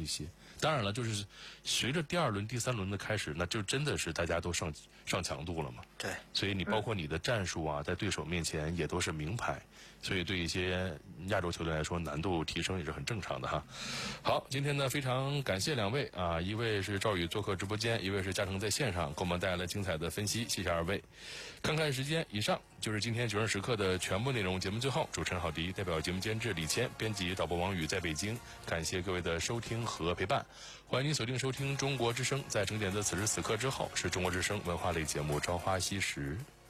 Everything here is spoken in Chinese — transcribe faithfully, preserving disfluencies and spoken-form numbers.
这些。当然了，就是随着第二轮、第三轮的开始，那就真的是大家都上上强度了嘛。 对， 所以你包括你的战术啊，在对手面前也都是名牌，所以对一些亚洲球队来说，难度提升也是很正常的哈。好，今天呢非常感谢两位啊，一位是赵宇做客直播间，一位是嘉诚在线上给我们带来了精彩的分析，谢谢二位。看看时间，以上就是今天九人时刻的全部内容。节目最后，主持人郝迪代表节目监制李谦，编辑导播王宇在北京，感谢各位的收听和陪伴。欢迎您锁定收听中国之声，在整点的此时此刻之后，是中国之声文化类节目《朝花夕拾》。